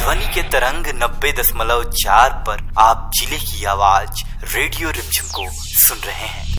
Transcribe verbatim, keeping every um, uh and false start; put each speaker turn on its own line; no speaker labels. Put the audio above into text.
ध्वनि के तरंग नब्बे दशमलव चार पर आप जिले की आवाज रेडियो रिमझिम को सुन रहे हैं।